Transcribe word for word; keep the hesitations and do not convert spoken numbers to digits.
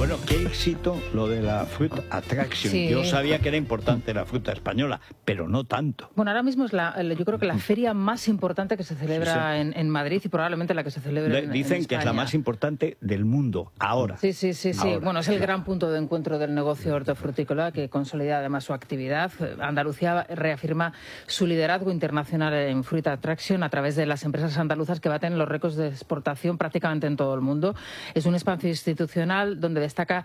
Bueno, qué éxito lo de la Fruit Attraction. Sí. Yo sabía que era importante la fruta española, pero no tanto. Bueno, ahora mismo es la, yo creo que la feria más importante que se celebra Sí, sí. En, en Madrid y probablemente la que se celebre en, Dicen en que es la más importante del mundo, ahora. Sí, sí, sí, sí. Ahora. Bueno, es el gran punto de encuentro del negocio hortofrutícola que consolida además su actividad. Andalucía reafirma su liderazgo internacional en Fruit Attraction a través de las empresas andaluzas que baten los récords de exportación prácticamente en todo el mundo. Es un espacio institucional donde destaca